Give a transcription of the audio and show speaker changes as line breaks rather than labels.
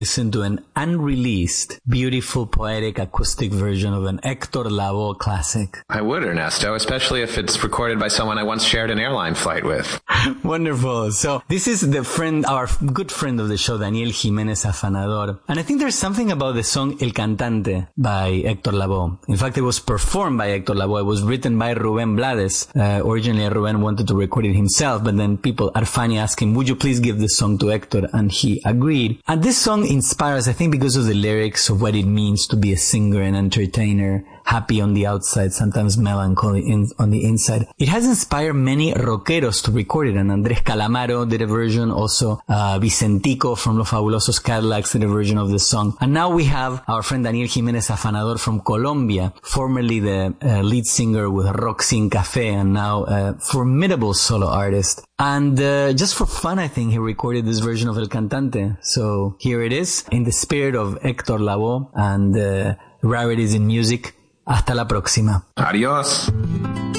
Listen to an unreleased, beautiful, poetic, acoustic version of an Hector Lavoe classic.
I would, Ernesto, especially if it's recorded by someone I once shared an airline flight with.
Wonderful. So this is our good friend of the show, Daniel Jiménez Afanador. And I think there's something about the song El Cantante by Hector Lavoe. In fact, it was performed by Hector Lavoe. It was written by Rubén Blades. Originally, Rubén wanted to record it himself, but then Arfani asked him, would you please give this song to Hector? And he agreed. And this song inspires, I think, because of the lyrics of what it means to be a singer and entertainer, happy on the outside, sometimes melancholy on the inside. It has inspired many rockeros to record it, and Andrés Calamaro did a version, also Vicentico from Los Fabulosos Cadillacs did a version of the song. And now we have our friend Daniel Jiménez Afanador from Colombia, formerly the lead singer with Roxy Café, and now a formidable solo artist. And just for fun, I think he recorded this version of El Cantante. So here it is, in the spirit of Hector Lavoe and rarities in music. Hasta la próxima.
Adiós.